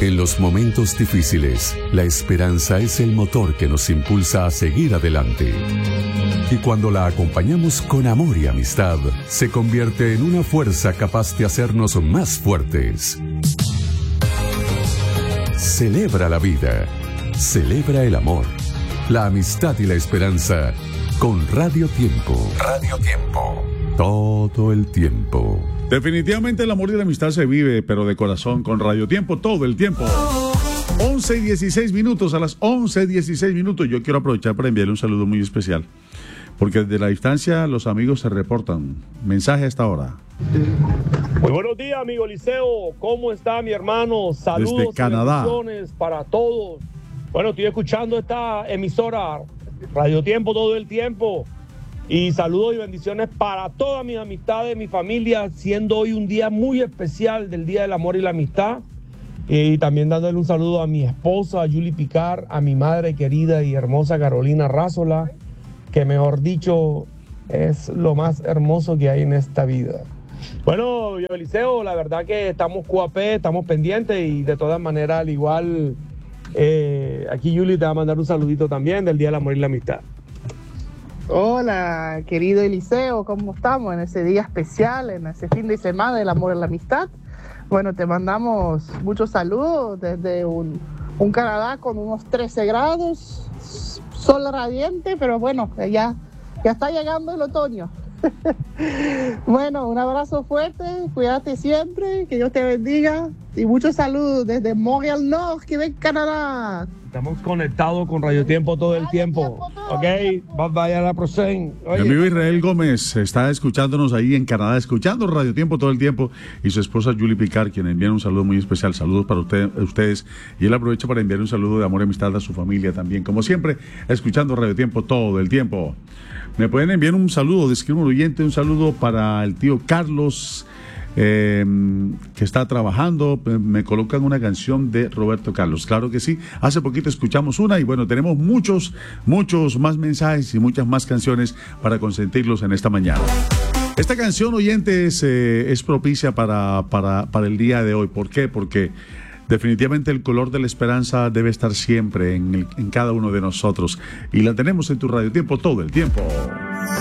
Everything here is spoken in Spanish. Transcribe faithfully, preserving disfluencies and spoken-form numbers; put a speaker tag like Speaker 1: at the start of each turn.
Speaker 1: En los momentos difíciles, la esperanza es el motor que nos impulsa a seguir adelante. Y cuando la acompañamos con amor y amistad, se convierte en una fuerza capaz de hacernos más fuertes. Celebra la vida, celebra el amor, la amistad y la esperanza con Radio Tiempo. Radio Tiempo. Todo el tiempo.
Speaker 2: Definitivamente el amor y la amistad se vive, pero de corazón, con Radio Tiempo todo el tiempo. once y dieciséis minutos, a las once y dieciséis minutos. Yo quiero aprovechar para enviarle un saludo muy especial, porque desde la distancia los amigos se reportan. Mensaje a esta hora.
Speaker 3: Muy buenos días, amigo Liceo. ¿Cómo está, mi hermano? Saludos
Speaker 2: desde Canadá.
Speaker 3: Y bendiciones para todos. Bueno, estoy escuchando esta emisora, Radio Tiempo todo el tiempo. Y saludos y bendiciones para todas mis amistades, mi familia, siendo hoy un día muy especial del Día del Amor y la Amistad. Y también dándole un saludo a mi esposa, Julie Picard, a mi madre querida y hermosa Carolina Rázola, que mejor dicho, es lo más hermoso que hay en esta vida. Bueno, yo, Eliseo, la verdad que estamos Q A P, estamos pendientes y de todas maneras, al igual, eh, aquí Julie te va a mandar un saludito también del Día del Amor y la Amistad.
Speaker 4: Hola, querido Eliseo, ¿cómo estamos en ese día especial, en ese fin de semana del amor y la amistad? Bueno, te mandamos muchos saludos desde un, un Canadá con unos trece grados, sol radiante, pero bueno, ya, ya está llegando el otoño. Bueno, un abrazo fuerte, cuídate siempre, que Dios te bendiga y muchos saludos desde Montreal North, Quebec, Canadá.
Speaker 3: Estamos conectados con Radio Tiempo todo el tiempo. Ok, vaya a la próxima.
Speaker 2: Mi amigo Israel Gómez está escuchándonos ahí en Canadá, escuchando Radio Tiempo todo el tiempo, y su esposa Julie Picard, quien envía un saludo muy especial. Saludos para usted, ustedes, y él aprovecha para enviar un saludo de amor y amistad a su familia también, como siempre, escuchando Radio Tiempo todo el tiempo. Me pueden enviar un saludo, describe un oyente, un saludo para el tío Carlos, Eh, que está trabajando. Me colocan una canción de Roberto Carlos. Claro que sí, hace poquito escuchamos una y bueno, tenemos muchos, muchos más mensajes y muchas más canciones para consentirlos en esta mañana. Esta canción, oyentes, eh, es propicia para, para, para el día de hoy. ¿Por qué? Porque definitivamente el color de la esperanza debe estar siempre en, el, en cada uno de nosotros, y la tenemos en tu Radio Tiempo todo el tiempo.